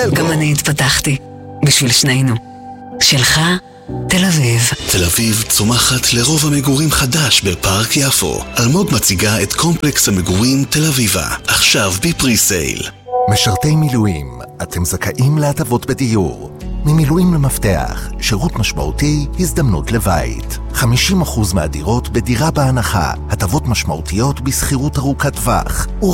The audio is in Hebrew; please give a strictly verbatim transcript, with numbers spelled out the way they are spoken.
סלקום. גם אני התפתחתי. בשביל שנינו. שלך, תל אביב. תל אביב צומחת לרוב המגורים חדש בפארק יפו. אלמוג מציגה את קומפלקס המגורים תל אביבה. עכשיו בפרי סייל. משרתי מילואים, אתם זכאים להטבות בדיור. ממילואים למפתח, שירות משמעותי, הזדמנות לבית. חמישים אחוז מהדירות בדירה בהנחה, הטבות משמעותיות בסחירות ארוכת טווח.